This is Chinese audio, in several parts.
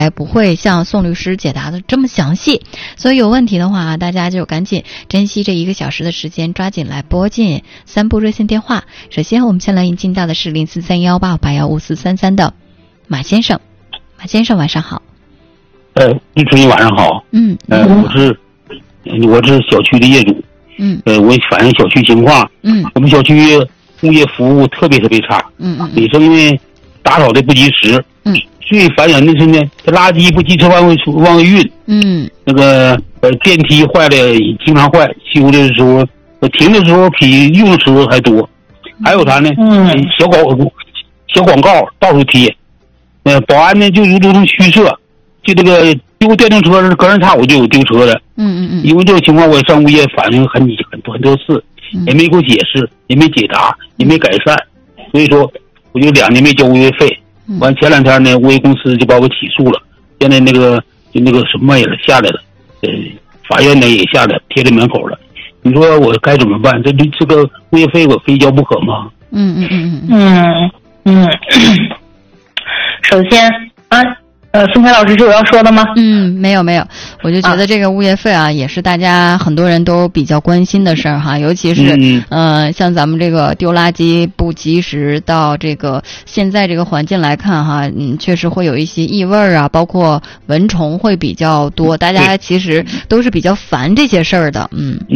不会像宋律师解答的这么详细，所以有问题的话，大家就赶紧珍惜这1个小时的时间，抓紧来拨进3部热线电话。首先我们先来引进到的是0431881543的马先生。马先生晚上好。 主持人晚上好。我是小区的业主。我反映小区情况。我们小区物业服务特别差。卫生因为打扫的不及时。最烦人的是呢，这垃圾不及时往外运。那个电梯坏了，经常坏，修的时候停的时候比用的时候还多。还有啥呢？小广告到处贴。保安呢就如同虚设，就这个丢电动车隔三差五就有丢车的。因为这个情况我上物业反映很多次，也没给我解释，也没解答，也没改善，所以说我就2年没交物业费。完前2天呢，物业公司就把我起诉了，现在那个什么也下来了，法院呢也下来贴在门口了。你说我该怎么办？这个物业费我非交不可吗？ 首先孙凯老师是有要说的吗？ 没有，我就觉得这个物业费啊，也是大家很多人都比较关心的事儿哈，尤其是像咱们这个丢垃圾不及时，到这个现在这个环境来看哈，确实会有一些异味啊，包括蚊虫会比较多，大家其实都是比较烦这些事儿的。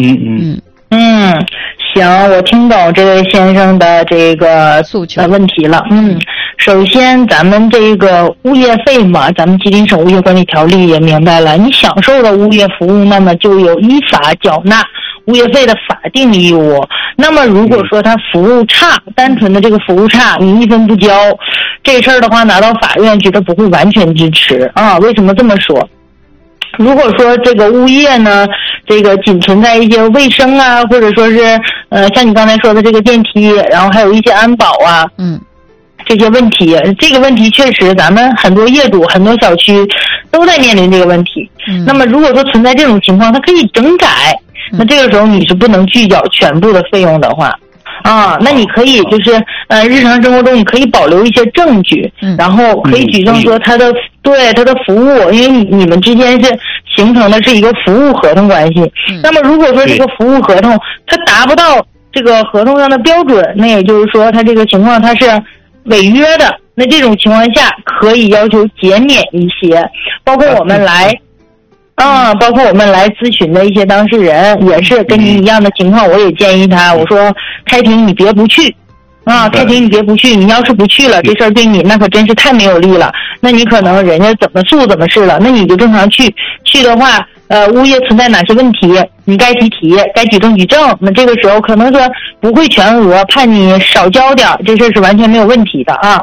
行，我听懂这位先生的这个诉求问题了。首先咱们这个物业费嘛，咱们吉林省物业管理条例也明白了，你享受了物业服务，那么就有依法缴纳物业费的法定义务。那么如果说他服务差，单纯的这个服务差，你1分不交，这事儿的话拿到法院去，他不会完全支持啊。为什么这么说？如果说这个物业呢，这个仅存在一些卫生啊，或者说是像你刚才说的这个电梯，然后还有一些安保啊，这些问题，这个问题确实咱们很多业主很多小区都在面临这个问题。那么如果说存在这种情况，它可以整改，那这个时候你是不能拒缴全部的费用的话那你可以就是日常生活中你可以保留一些证据，然后可以举证说他的服务，因为你们之间是形成的是一个服务合同关系。那么如果说这个服务合同它达不到这个合同上的标准，那也就是说它这个情况它是违约的，那这种情况下可以要求减免一些，包括我们来咨询的一些当事人也是跟您一样的情况，我也建议他，我说开庭你别不去开庭你别不去，你要是不去了，这事儿对你那可真是太没有利了，那你可能人家怎么诉怎么是了，那你就正常去的话，物业存在哪些问题，你该提，该举证举证，那这个时候可能说不会全额，判你少交点，这事儿是完全没有问题的啊。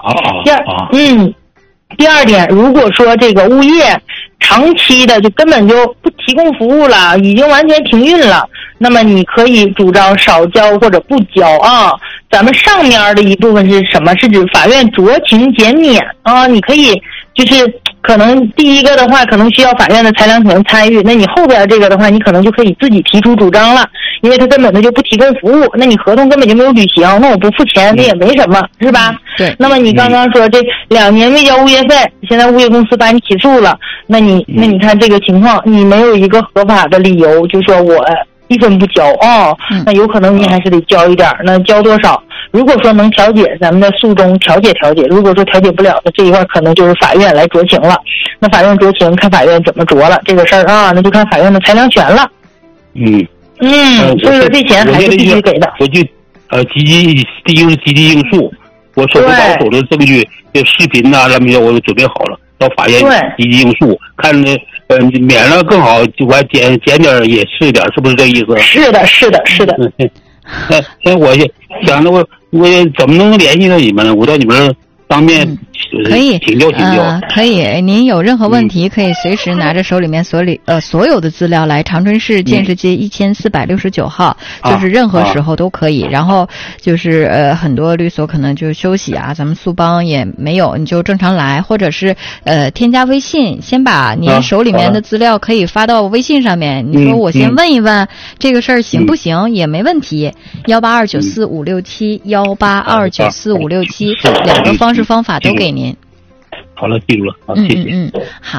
第二点，如果说这个物业长期的就根本就不提供服务了，已经完全停运了，那么你可以主张少交或者不交啊。咱们上面的一部分是什么？是指法院酌情减免啊，你可以就是可能第一个的话可能需要法院的裁量权参与，那你后边这个的话你可能就可以自己提出主张了，因为他根本就不提供服务，那你合同根本就没有履行，那我不付钱那也没什么，是吧？ 对。 那么你刚刚说这2年没交物业费，现在物业公司把你起诉了，那你看这个情况，你没有一个合法的理由，就说我1分不交那有可能你还是得交一点，那交多少？如果说能调解，咱们在诉中调解；如果说调解不了的这一块，可能就是法院来酌情了。那法院酌情，看法院怎么酌了这个事儿那就看法院的裁量权了。所以说这钱还是必须给的。 我就第一个是积极应诉，我手头保守的证据、视频乱七八糟我都准备好了，到法院积极应诉，看免了更好，就还减点也是点，是不是这意思？ 是的。 那我想着我怎么能联系到你们呢？我到你们当面可以请教可以。您有任何问题可以随时拿着手里面所有的资料来长春市建设街1469号，就是任何时候都可以。然后就是很多律所可能就休息咱们苏邦也没有，你就正常来，或者是添加微信，先把您手里面的资料可以发到微信上面。你说我先问一问这个事儿行不行，也没问题。182945567，182945567，2个方式方法都给您。 好了，记住了，好，谢谢。 好。